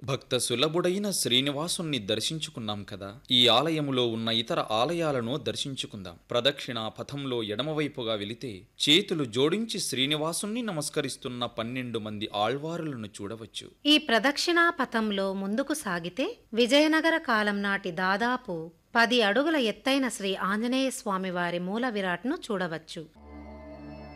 భక్త సులభుడైన శ్రీనివాసుణ్ణి దర్శించుకున్నాం కదా. ఈ ఆలయములో ఉన్న ఇతర ఆలయాలను దర్శించుకుందాం. ప్రదక్షిణా పథంలో ఎడమవైపుగా వెళితే చేతులు జోడించి శ్రీనివాసుణ్ణి నమస్కరిస్తున్న 12 మంది ఆళ్వారులను చూడవచ్చు. ఈ ప్రదక్షిణా పథంలో ముందుకు సాగితే విజయనగర కాలం నాటి దాదాపు 10 అడుగుల ఎత్తైన శ్రీ ఆంజనేయ స్వామివారి మూల విరాట్ను చూడవచ్చు.